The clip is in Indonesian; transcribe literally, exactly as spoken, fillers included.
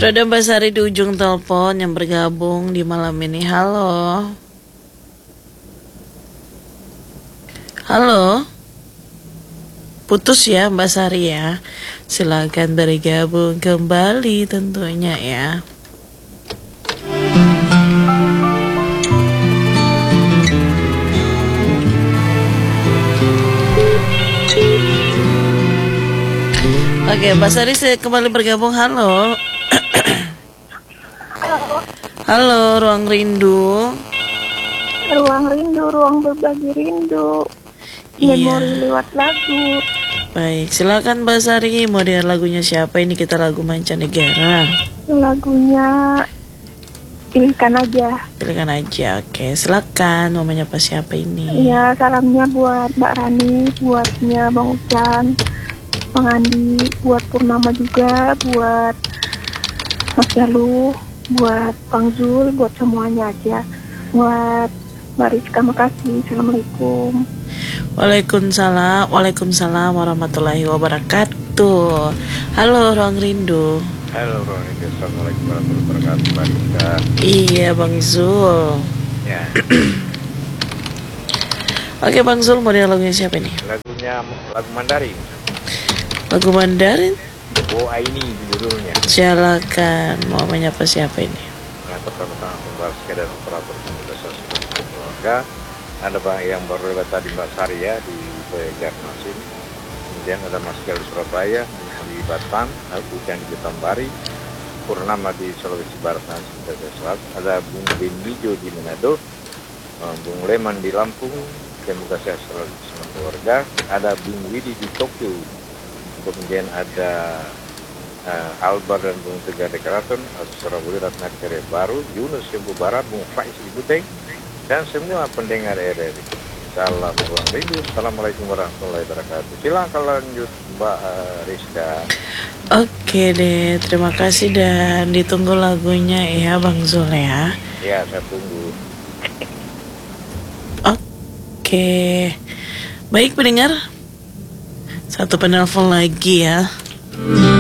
Sudah ada Mbak Sari di ujung telepon yang bergabung di malam ini. Halo. Halo. Putus ya Mbak Sari ya. Silakan bergabung kembali tentunya ya. Oke, Mbak Sari saya kembali bergabung. Halo. Halo, ruang rindu. Ruang rindu, ruang berbagi rindu. Iya. Memori lewat lagu. Baik, silakan Mbak Sari. Mau dengar lagunya siapa? Ini kita lagu mancanegara. Lagunya pilihkan aja. Pilihkan aja. Oke, silakan. Mau menyapa siapa ini? Iya, salamnya buat Mbak Rani, buatnya Bang Ucan, Bang Andi, buat Purnama juga, buat Mas Jalu, buat Bang Zul, buat semuanya aja. Buat Mbak Rizka, makasih. Assalamualaikum. Waalaikumsalam. Waalaikumsalam warahmatullahi wabarakatuh. Halo, ruang rindu. Halo Ruang Rindu, Assalamualaikum warahmatullahi wabarakatuh, Mbak Rizka. Iya, Bang Zul. Ya, Oke, Bang Zul, mau dengar lagunya siapa ini? lagunya lagu Mandarin. Lagu Mandarin? Oh, ini judulnya. Silakan. Mau menyapa siapa ini? Nah, pertama-tama membahas keadaan operator komunitas keluarga. Ada Pak yang baru lewat tadi Mbak Sari ya di Banjarmasin. Kemudian ada Mas Gal di Surabaya, di Batam, Hujan di Betambari, Purnama di Sulawesi Barat dan Sulawesi Selatan. Ada Bung Bendijo di Manado, Bung Leman di Lampung. Semoga sehat selalu bersama keluarga. Ada Bung Widi di Tokyo. Kemudian ada uh, Albar dan Bung Tegar di Keraton, Surabaya Ratna Kere Baru, Yunus Sembu Barat, Bung Faiz di Buteng, dan semua pendengar R R I. Salam Ruang Rindu. Assalamualaikum warahmatullahi wabarakatuh. Silakan lanjut Mbak uh, Rizka. Oke deh, terima kasih dan ditunggu lagunya ya Bang Zul ya. Ya, saya tunggu. Oke, baik pendengar. Satu penelpon lagi ya.